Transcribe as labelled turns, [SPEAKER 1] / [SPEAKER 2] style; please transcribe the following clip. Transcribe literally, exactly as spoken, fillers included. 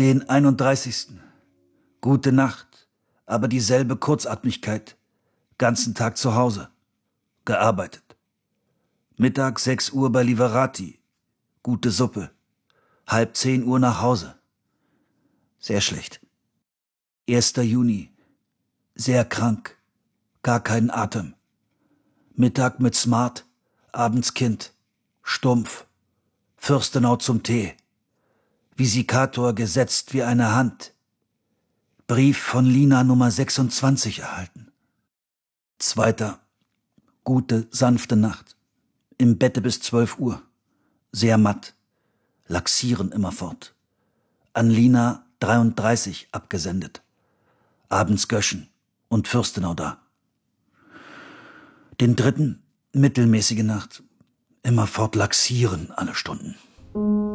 [SPEAKER 1] Den einunddreißigsten Gute Nacht, aber dieselbe Kurzatmigkeit. Ganzen Tag zu Hause. Gearbeitet. Mittag sechs Uhr bei Liverati. Gute Suppe. Halb zehn Uhr nach Hause. Sehr schlecht. erster Juni. Sehr krank. Gar keinen Atem. Mittag mit Smart, abends Kind. Stumpf. Fürstenau zum Tee. Visikator gesetzt wie eine Hand. Brief von Lina Nummer sechsundzwanzig erhalten. Zweiter. Gute, sanfte Nacht. Im Bette bis zwölf Uhr. Sehr matt. Laxieren immerfort. An Lina dreiunddreißig abgesendet. Abends Göschen und Fürstenau da. Den dritten. Mittelmäßige Nacht. Immerfort laxieren alle Stunden.